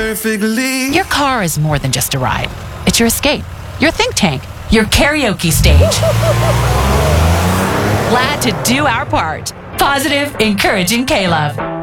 perfectly. Your car is more than just a ride. It's your escape, your think tank, your karaoke stage. Glad to do our part. Positive, encouraging K-Love.